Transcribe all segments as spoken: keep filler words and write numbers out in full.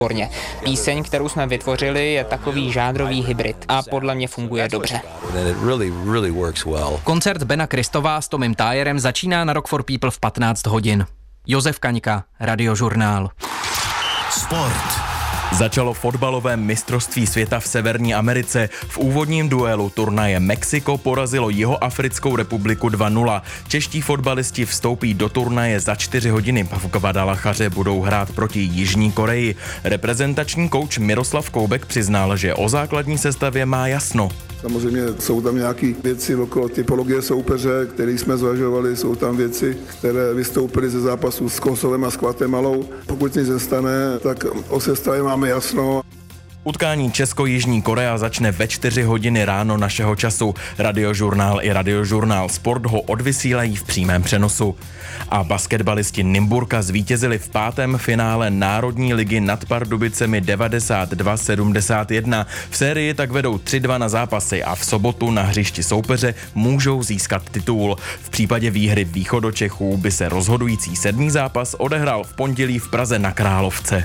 Píseň, kterou jsme vytvořili, je takový žánrový hybrid a podle mě funguje dobře. Koncert Bena Kristová s Tomem Tájerem začíná na Rock for People v patnáct hodin. Josef Kaňka, Radiožurnál. Sport. Začalo fotbalové mistrovství světa v Severní Americe. V úvodním duelu turnaje Mexiko porazilo Jihoafrickou republiku dva nula. Čeští fotbalisti vstoupí do turnaje za čtyři hodiny. V Guadalajaře budou hrát proti Jižní Koreji. Reprezentační kouč Miroslav Koubek přiznal, že o základní sestavě má jasno. Samozřejmě jsou tam nějaké věci okolo typologie soupeře, které jsme zvažovali, jsou tam věci, které vystoupily ze zápasu s Kosovem a s Guatemalou. Pokud nic nestane, tak o sestavě máme jasno. Utkání Česko-Jižní Korea začne ve čtyři hodiny ráno našeho času. Radiožurnál i Radiožurnál Sport ho odvysílají v přímém přenosu. A basketbalisti Nymburka zvítězili v pátém finále Národní ligy nad Pardubicemi devadesát dva sedmdesát jedna. V sérii tak vedou tři dva na zápasy a v sobotu na hřišti soupeře můžou získat titul. V případě výhry Východočechů by se rozhodující sedmý zápas odehrál v pondělí v Praze na Královce.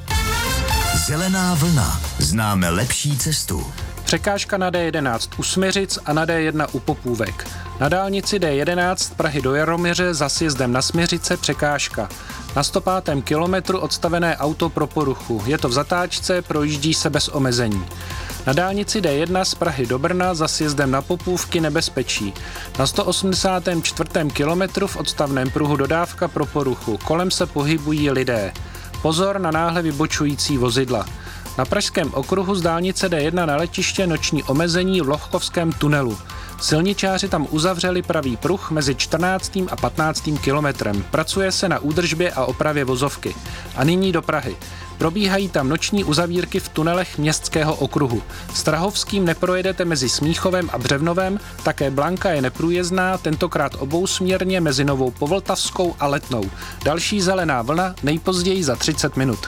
Zelená vlna. Známe lepší cestu. Překážka na D jedenáct u Smiřic a na D jedna u Popůvek. Na dálnici D jedenáct Prahy do Jaroměře za sjezdem na Smiřice překážka. Na sto pátém kilometru odstavené auto pro poruchu. Je to v zatáčce, projíždí se bez omezení. Na dálnici D jedna z Prahy do Brna za sjezdem na Popůvky nebezpečí. Na sto osmdesátém čtvrtém kilometru v odstavném pruhu dodávka pro poruchu. Kolem se pohybují lidé. Pozor na náhle vybočující vozidla. Na pražském okruhu z dálnice D jedna na letiště noční omezení v Lohkovském tunelu. Silničáři tam uzavřeli pravý pruh mezi čtrnáctým a patnáctým kilometrem. Pracuje se na údržbě a opravě vozovky. A nyní do Prahy. Probíhají tam noční uzavírky v tunelech městského okruhu. Strahovským neprojedete mezi Smíchovem a Břevnovem, také Blanka je neprůjezdná, tentokrát obousměrně mezi Novou Povltavskou a Letnou. Další zelená vlna nejpozději za třicet minut.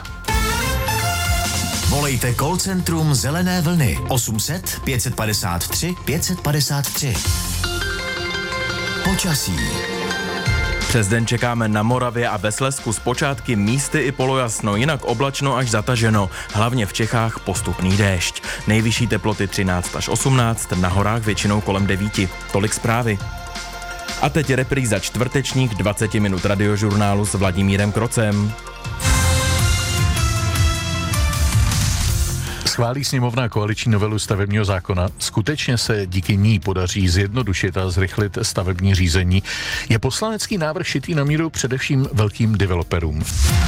Volejte call centrum Zelené vlny osm set pět padesát tři pět padesát tři. Počasí. Přes den čekáme na Moravě a ve Slezsku z počátky místy i polojasno, jinak oblačno až zataženo, hlavně v Čechách postupný déšť. Nejvyšší teploty třináct až osmnáct, na horách většinou kolem devíti. Tolik zprávy. A teď repríza čtvrtečních dvacet minut Radiožurnálu s Vladimírem Krocem. Schválí sněmovna koaliční novelu stavebního zákona. Skutečně se díky ní podaří zjednodušit a zrychlit stavební řízení. Je poslanecký návrh šitý na míru především velkým developerům.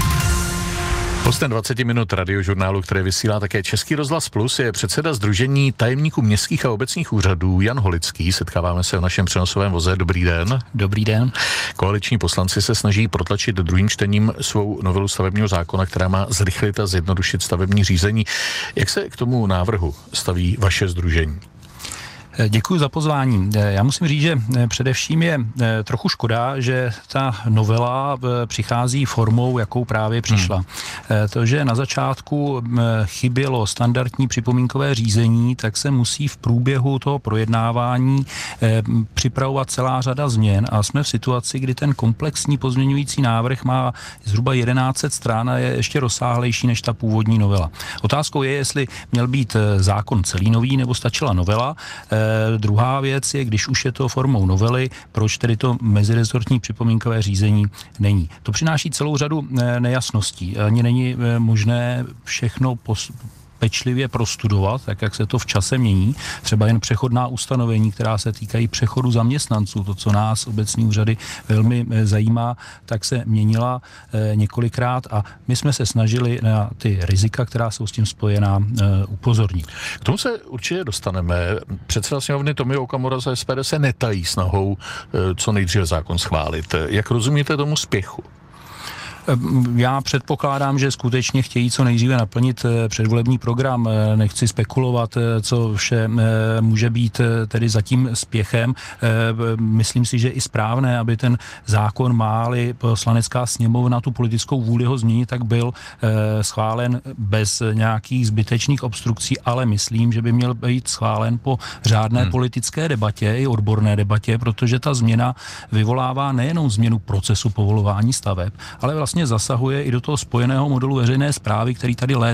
Hostem dvacet minut Radiožurnálu, které vysílá také Český rozhlas Plus, je předseda Sdružení tajemníků městských a obecních úřadů Jan Holický. Setkáváme se v našem přenosovém voze. Dobrý den. Dobrý den. Koaliční poslanci se snaží protlačit druhým čtením svou novelu stavebního zákona, která má zrychlit a zjednodušit stavební řízení. Jak se k tomu návrhu staví vaše sdružení? Děkuji za pozvání. Já musím říct, že především je trochu škoda, že ta novela přichází formou, jakou právě přišla. Hmm. To, že na začátku chybělo standardní připomínkové řízení, tak se musí v průběhu toho projednávání připravovat celá řada změn a jsme v situaci, kdy ten komplexní pozměňující návrh má zhruba tisíc sto stran a je ještě rozsáhlejší než ta původní novela. Otázkou je, jestli měl být zákon celý nový nebo stačila novela. Druhá věc je, když už je to formou novely, proč tedy to mezirezortní připomínkové řízení není. To přináší celou řadu nejasností. Ani není možné všechno pos- pečlivě prostudovat, tak jak se to v čase mění. Třeba jen přechodná ustanovení, která se týkají přechodu zaměstnanců, to, co nás obecní úřady velmi zajímá, tak se měnila e, několikrát a my jsme se snažili na ty rizika, která jsou s tím spojená, e, upozornit. K tomu se určitě dostaneme. Předseda sněmovny Tomio Okamura za S P D se netají snahou e, co nejdříve zákon schválit. Jak rozumíte tomu spěchu? Já předpokládám, že skutečně chtějí co nejdříve naplnit předvolební program. Nechci spekulovat, co vše může být tedy za tím spěchem. Myslím si, že i správné, aby ten zákon, má-li poslanecká sněmovna tu politickou vůli ho změnit, tak byl schválen bez nějakých zbytečných obstrukcí, ale myslím, že by měl být schválen po řádné hmm. politické debatě i odborné debatě, protože ta změna vyvolává nejenom změnu procesu povolování staveb, ale vlastně zasahuje i do toho spojeného modelu veřejné správy, který tady léta